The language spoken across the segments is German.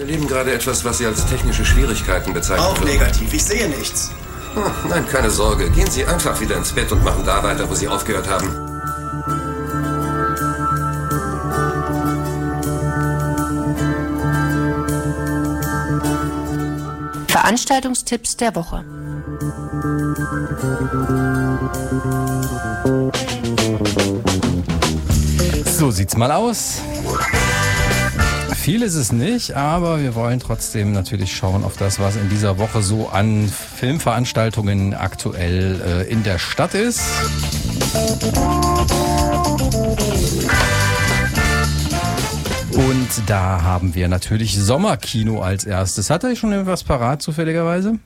erleben gerade etwas, was Sie als technische Schwierigkeiten bezeichnen. Auch negativ, ich sehe nichts. Nein, keine Sorge. Gehen Sie einfach wieder ins Bett und machen da weiter, wo Sie aufgehört haben. Veranstaltungstipps der Woche. So sieht's mal aus. Viel ist es nicht, aber wir wollen trotzdem natürlich schauen auf das, was in dieser Woche so an Filmveranstaltungen aktuell in der Stadt ist. Und da haben wir natürlich Sommerkino als erstes. Hat er schon irgendwas parat, zufälligerweise?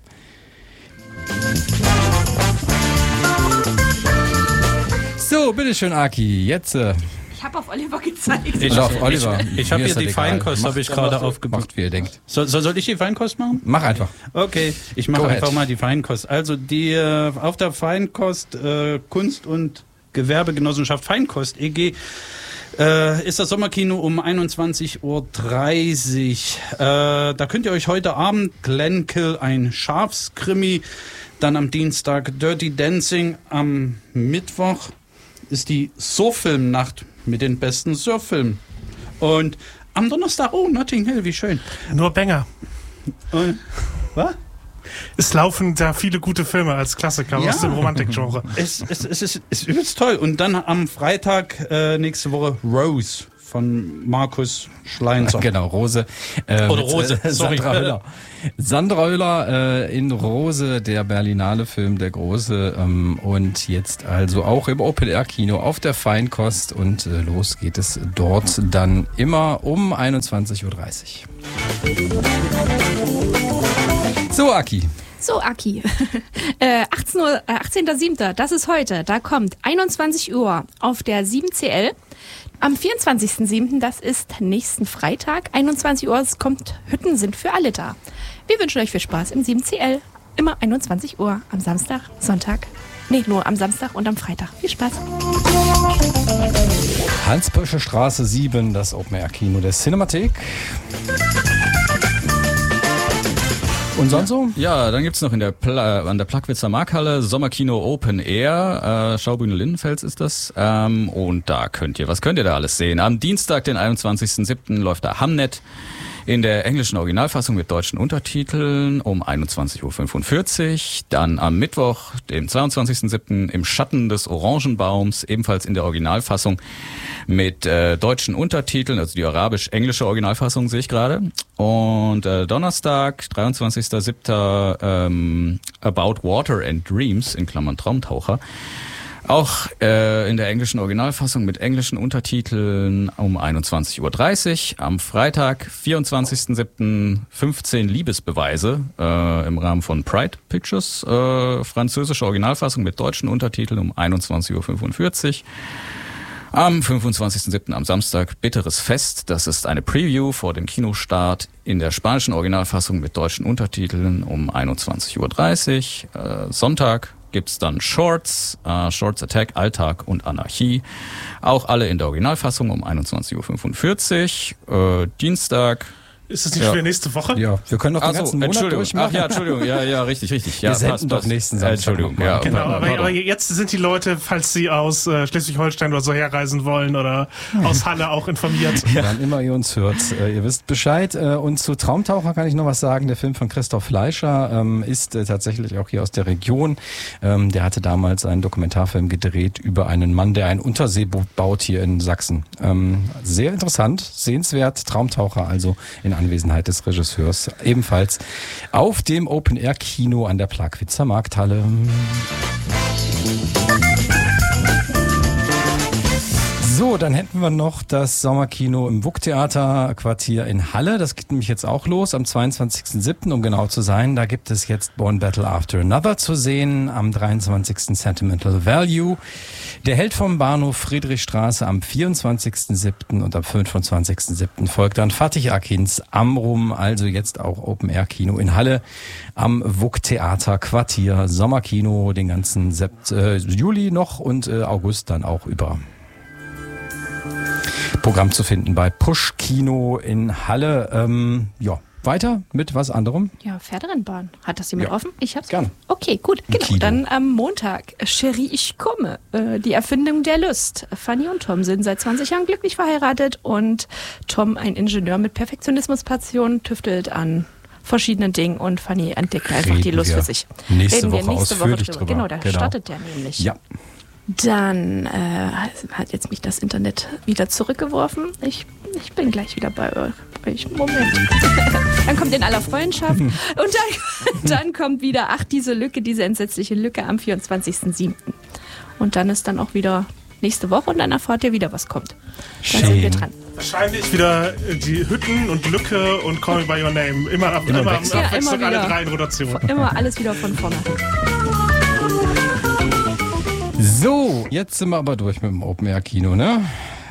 So, bitteschön, Aki, jetzt. Ich habe auf Oliver gezeigt. Ich habe hier die Feinkost, habe ich gerade aufgemacht. Macht, wie ihr denkt. Soll ich die Feinkost machen? Mach einfach. Okay, ich mache einfach mal die Feinkost. Also auf der Feinkost Kunst- und Gewerbegenossenschaft Feinkost EG ist das Sommerkino um 21.30 Uhr. Da könnt ihr euch heute Abend Glenkill, ein Schafskrimi, dann am Dienstag Dirty Dancing, am Mittwoch ist die Surffilmnacht mit den besten Surffilmen. Und am Donnerstag, Notting Hill, wie schön. Nur Banger. Was? Es laufen da viele gute Filme als Klassiker aus dem Romantik-Genre. Es ist übelst toll. Und dann am Freitag nächste Woche Rose von Markus Schleinzer. Genau, Rose. Oder Rose, sorry. Sandra Hüller in Rose, der Berlinale-Film, der große. Und jetzt also auch im Open-Air-Kino auf der Feinkost. Und los geht es dort dann immer um 21.30 Uhr. So, Aki. So, Aki. 18.07., das ist heute. Da kommt 21 Uhr auf der 7CL. Am 24.07., das ist nächsten Freitag, 21 Uhr, es kommt Hütten sind für alle da. Wir wünschen euch viel Spaß im 7CL. Immer 21 Uhr am Samstag, Sonntag. Nee, nur am Samstag und am Freitag. Viel Spaß. Hans-Pösche Straße 7, das Open-Air-Kino der Cinemathek. Und sonst so? Ja, dann gibt's noch an der Plagwitzer Markthalle Sommerkino Open Air. Schaubühne Lindenfels ist das. Und da was könnt ihr da alles sehen? Am Dienstag, den 21.07. läuft da Hamnet in der englischen Originalfassung mit deutschen Untertiteln um 21.45 Uhr. Dann am Mittwoch, dem 22.07. im Schatten des Orangenbaums, ebenfalls in der Originalfassung mit deutschen Untertiteln, also die arabisch-englische Originalfassung sehe ich gerade. Und Donnerstag, 23.07. About Water and Dreams, in Klammern Traumtaucher. Auch in der englischen Originalfassung mit englischen Untertiteln um 21.30 Uhr. Am Freitag, 24.07. 15 Liebesbeweise im Rahmen von Pride Pictures. Französische Originalfassung mit deutschen Untertiteln um 21.45 Uhr. Am 25.07. am Samstag Bitteres Fest. Das ist eine Preview vor dem Kinostart in der spanischen Originalfassung mit deutschen Untertiteln um 21.30 Uhr. Sonntag gibt's dann Shorts, Shorts Attack, Alltag und Anarchie. Auch alle in der Originalfassung um 21.45 Uhr. Dienstag. Ist das nicht für nächste Woche? Ja, wir können doch den ganzen Monat durchmachen. Entschuldigung. Ja, richtig. Ja, wir senden doch nächsten Samstag. Entschuldigung. Ja, genau, aber jetzt sind die Leute, falls sie aus Schleswig-Holstein oder so herreisen wollen oder aus Halle auch informiert. Wann immer ihr uns hört, ihr wisst Bescheid. Und zu Traumtaucher kann ich noch was sagen. Der Film von Christoph Fleischer ist tatsächlich auch hier aus der Region. Der hatte damals einen Dokumentarfilm gedreht über einen Mann, der ein Unterseeboot baut hier in Sachsen. Sehr interessant, sehenswert. Traumtaucher also in Anwesenheit des Regisseurs, ebenfalls auf dem Open-Air-Kino an der Plagwitzer Markthalle. So, dann hätten wir noch das Sommerkino im WUK-Theater-Quartier in Halle. Das geht nämlich jetzt auch los am 22.07., um genau zu sein. Da gibt es jetzt Born Battle After Another zu sehen. Am 23. Sentimental Value. Der Held vom Bahnhof Friedrichstraße am 24.07. und am 25.07. folgt dann Fatih Akins Amrum. Also jetzt auch Open-Air-Kino in Halle am WUK-Theater-Quartier. Sommerkino den ganzen Juli noch und August dann auch über. Programm zu finden bei Push Kino in Halle. Ja, weiter mit was anderem. Ja, Pferderennbahn. Hat das jemand Ja. offen? Ich hab's. Gerne. Okay, gut. Genau. Kino. Dann am Montag. Cherie, ich komme. Die Erfindung der Lust. Fanny und Tom sind seit 20 Jahren glücklich verheiratet und Tom, ein Ingenieur mit Perfektionismuspassion, tüftelt an verschiedenen Dingen und Fanny entdeckt einfach die Reden Lust wir für sich. nächste Reden wir Woche ausführlich drüber. Genau, da Genau. startet der nämlich. Ja. Dann hat jetzt mich das Internet wieder zurückgeworfen. Ich bin gleich wieder bei euch. Moment. Dann kommt in aller Freundschaft. Und dann kommt wieder, diese entsetzliche Lücke am 24.07. Und dann ist dann auch wieder nächste Woche und dann erfahrt ihr wieder, was kommt. Dann sind wir dran. Wahrscheinlich wieder die Hütten und Lücke und Call Me By Your Name. Immer am Abwechslung, immer alle wieder. 3 Rotationen. Immer alles wieder von vorne. So, jetzt sind wir aber durch mit dem Open-Air-Kino, ne?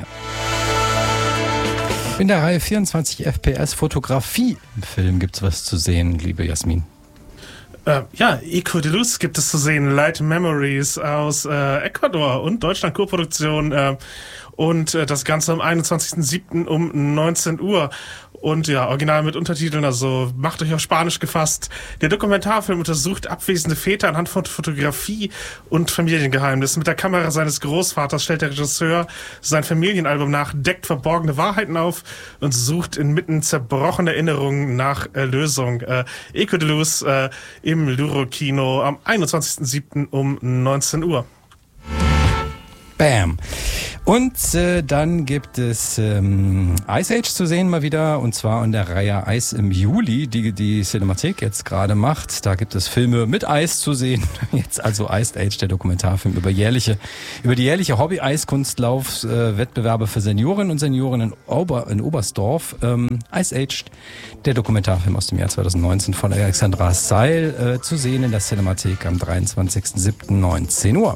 In der Reihe 24 FPS Fotografie im Film gibt's was zu sehen, liebe Jasmin. Eco de Luz gibt es zu sehen. Light Memories aus Ecuador und Deutschland Co-Produktion. Und das Ganze am 21.07. um 19 Uhr. Und ja, original mit Untertiteln, also macht euch auf Spanisch gefasst. Der Dokumentarfilm untersucht abwesende Väter anhand von Fotografie und Familiengeheimnissen. Mit der Kamera seines Großvaters stellt der Regisseur sein Familienalbum nach, deckt verborgene Wahrheiten auf und sucht inmitten zerbrochener Erinnerungen nach Erlösung. Eco de Luz im Luro-Kino am 21.07. um 19 Uhr. Bam. Und dann gibt es Ice Age zu sehen mal wieder, und zwar in der Reihe Eis im Juli, die Cinemathek jetzt gerade macht. Da gibt es Filme mit Eis zu sehen. Jetzt also Ice Age, der Dokumentarfilm über die jährliche Hobby-Eiskunstlauf-Wettbewerbe für Seniorinnen und Senioren in Oberstdorf. Ice Age, der Dokumentarfilm aus dem Jahr 2019 von Alexandra Seil, zu sehen in der Cinemathek am 23.07. 19 Uhr.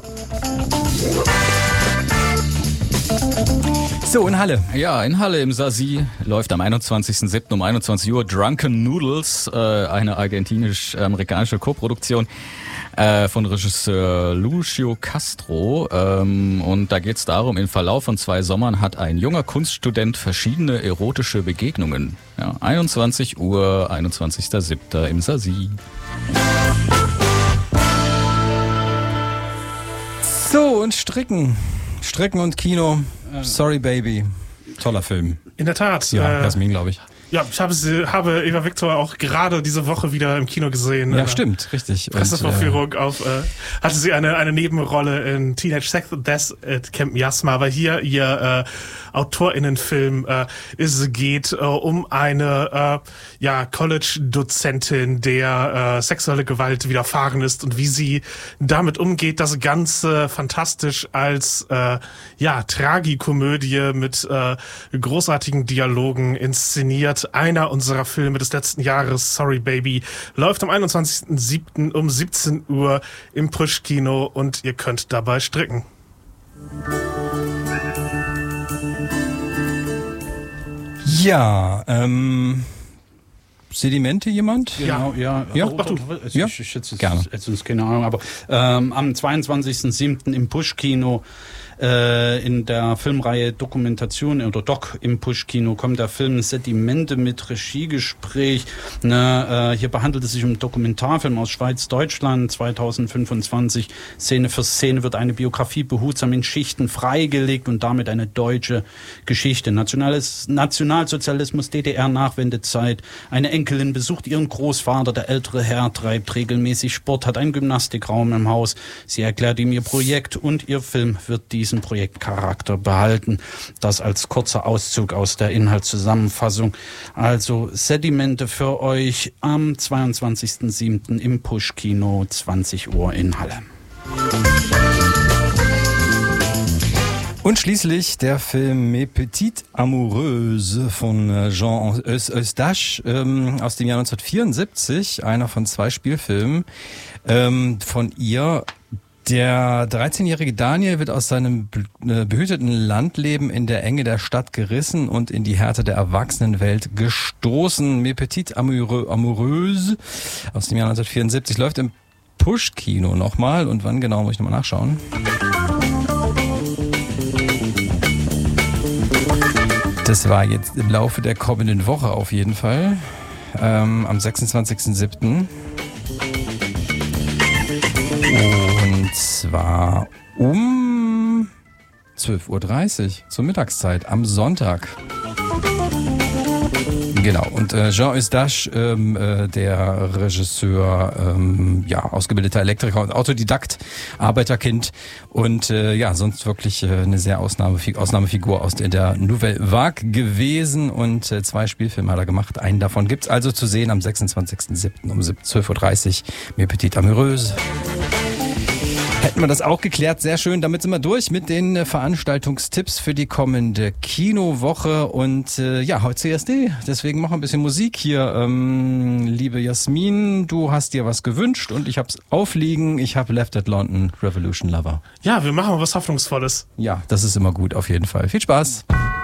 So, in Halle. Ja, in Halle im Sasi läuft am 21.07. um 21 Uhr Drunken Noodles, eine argentinisch-amerikanische Koproduktion von Regisseur Lucio Castro. Und da geht es darum, im Verlauf von 2 Sommern hat ein junger Kunststudent verschiedene erotische Begegnungen. Ja, 21 Uhr, 21.07. im Sasi. So, und Stricken und Kino. Sorry, Baby. Toller Film. In der Tat. Ja, Jasmin, glaube ich. Ja, ich habe Eva Victor auch gerade diese Woche wieder im Kino gesehen. Ja, stimmt, richtig. Pressevorführung hatte sie eine Nebenrolle in Teenage Sex Death at Camp Miasma, aber hier ihr AutorInnenfilm geht um eine College-Dozentin, der sexuelle Gewalt widerfahren ist und wie sie damit umgeht. Das Ganze fantastisch als Tragikomödie mit großartigen Dialogen inszeniert. Einer unserer Filme des letzten Jahres, Sorry Baby, läuft am 21.07. um 17 Uhr im Push-Kino und ihr könnt dabei stricken. Ja, Sedimente jemand? Genau, ja. Ja, mach du. Ja, gerne. Jetzt keine Ahnung, aber am 22.07. im Push-Kino in der Filmreihe Dokumentation oder Doc im Push-Kino kommt der Film Sedimente mit Regiegespräch. Hier behandelt es sich um einen Dokumentarfilm aus Schweiz-Deutschland 2025. Szene für Szene wird eine Biografie behutsam in Schichten freigelegt und damit eine deutsche Geschichte. Nationalsozialismus, DDR-Nachwendezeit. Eine Enkelin besucht ihren Großvater. Der ältere Herr treibt regelmäßig Sport, hat einen Gymnastikraum im Haus. Sie erklärt ihm ihr Projekt und ihr Film wird diesen Projektcharakter behalten. Das als kurzer Auszug aus der Inhaltszusammenfassung. Also Sedimente für euch am 22.07. im Push-Kino, 20 Uhr in Halle. Und schließlich der Film Mes Petites Amoureuses von Jean Eustache aus dem Jahr 1974, einer von 2 Spielfilmen von ihr. Der 13-jährige Daniel wird aus seinem behüteten Landleben in der Enge der Stadt gerissen und in die Härte der Erwachsenenwelt gestoßen. Mes Petites Amoureuses aus dem Jahr 1974 läuft im Push-Kino nochmal. Und wann genau, muss ich nochmal nachschauen. Das war jetzt im Laufe der kommenden Woche auf jeden Fall. am 26.07. Und zwar um 12.30 Uhr zur Mittagszeit am Sonntag. Genau, und Jean Eustache, der Regisseur, ausgebildeter Elektriker und Autodidakt, Arbeiterkind und sonst wirklich eine sehr Ausnahmefigur aus der Nouvelle Vague gewesen und 2 Spielfilme hat er gemacht. Einen davon gibt's also zu sehen am 26.07. um 12.30 Uhr, Mes Petites Amoureuses. Hätten wir das auch geklärt, sehr schön. Damit sind wir durch mit den Veranstaltungstipps für die kommende Kinowoche und heute CSD, deswegen machen wir ein bisschen Musik hier. Liebe Jasmin, du hast dir was gewünscht und ich hab's aufliegen. Ich habe Left at London, Revolution Lover. Ja, wir machen was Hoffnungsvolles. Ja, das ist immer gut, auf jeden Fall. Viel Spaß.